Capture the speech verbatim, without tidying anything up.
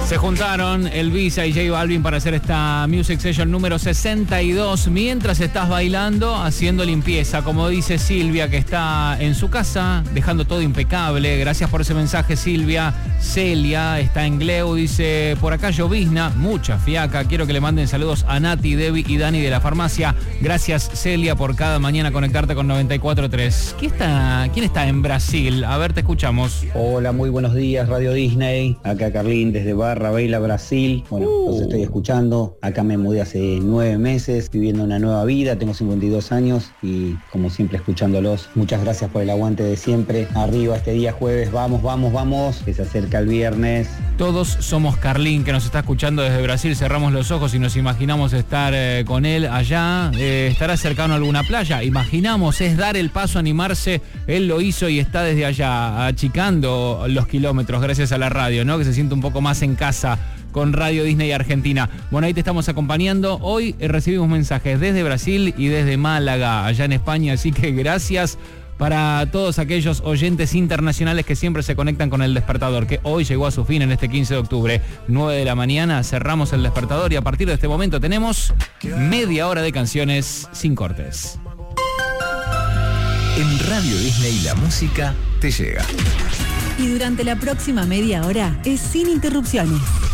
Se juntaron el Visa y J Balvin para hacer esta Music Session número sesenta y dos. Mientras estás bailando, haciendo limpieza, como dice Silvia, que está en su casa, dejando todo impecable. Gracias por ese mensaje, Silvia. Celia está en Gleu, dice, por acá llovizna, mucha fiaca. Quiero que le manden saludos a Nati, Debbie y Dani de la farmacia. Gracias, Celia, por cada mañana conectarte con noventa y cuatro tres. ¿Quién está, quién está en Brasil? A ver, te escuchamos. Hola, muy buenos días, Radio Disney. Acá Carlín desde Barra Vela, Brasil. Bueno, uh. los estoy escuchando. Acá me mudé hace nueve meses, viviendo una nueva vida. Tengo cincuenta y dos años y como siempre escuchándolos. Muchas gracias por el aguante de siempre. Arriba este día jueves. Vamos, vamos, vamos. Que se acerca el viernes. Todos somos Carlín, que nos está escuchando desde Brasil. Cerramos los ojos y nos imaginamos estar eh, con él allá. Eh, estará cercano a alguna playa. Imaginamos, es dar el paso, animarse. Él lo hizo y está desde allá, achicando los kilómetros gracias a la radio, ¿no? Que se siente un poco más en casa con Radio Disney Argentina. Bueno, ahí te estamos acompañando. Hoy eh, recibimos mensajes desde Brasil y desde Málaga, allá en España. Así que gracias para todos aquellos oyentes internacionales que siempre se conectan con El Despertador, que hoy llegó a su fin en este quince de octubre, nueve de la mañana, cerramos El Despertador y a partir de este momento tenemos media hora de canciones sin cortes. En Radio Disney la música te llega. Y durante la próxima media hora es sin interrupciones.